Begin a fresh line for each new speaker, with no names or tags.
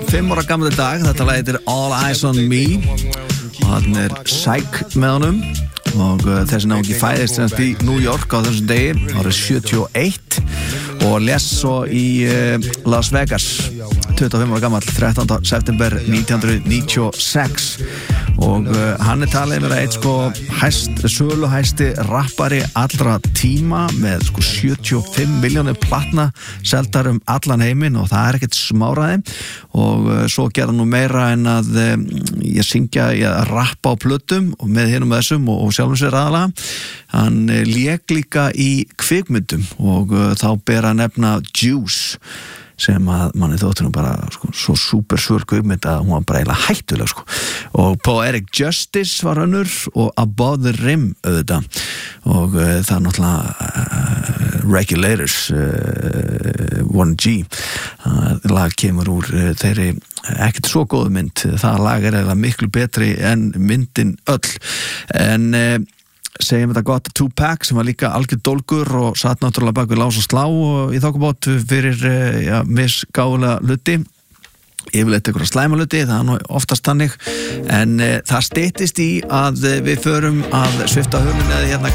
5 ára gammal dag. Þetta lag heitir All Eyes on Me og hann Psych með honum og þessi náungi fæðist í New York á þessum degi árið 71 og les svo í Las Vegas 25 ára gammal 13. september 1996 og hann talið vera eitt söluhæsti rappari allra tíma með 75 milljónir platna seldar allan heiminn og það ekkert smáraði og svo gera nú meira en að ég syngja, ég rappa á plötum og með hinum þessum og sjálfum sér aðalega. Hann lék líka í kvikmyndum og þá ber að nefna Juice sem að manni þóttur nú bara svo super svör kvikmynd að hún var bara eiginlega hættuleg og Poetic Justice var önnur og Above the Rim auðvitað og það er náttúrulega Regulators 1G lag kemur úr þeirri ekkert svo góð mynd, það lag er eiginlega miklu betri en myndin öll en segjum þetta gott Tupac sem var líka algjör dólgur og satt náttúrulega bak við lás og slá og í þokkabót fyrir misgáfulega hluti yfirleitt einhverja slæma hluti, það er nú oftast þannig en það styttist í að við förum að svifta hugmyndið hérna